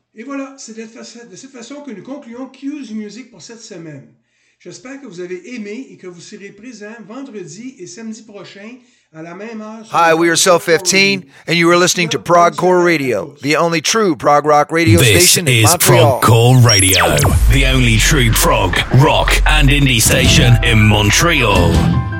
Et voilà, c'est de cette façon que nous concluons Q's Music pour cette semaine. J'espère que vous avez aimé et que vous serez présents vendredi et samedi prochain à la même heure. Hi, we are Cell 15, and you are listening to Progcore Radio, the only true prog rock radio station in Montreal. This is Progcore Radio, the only true prog, rock, and indie station in Montreal.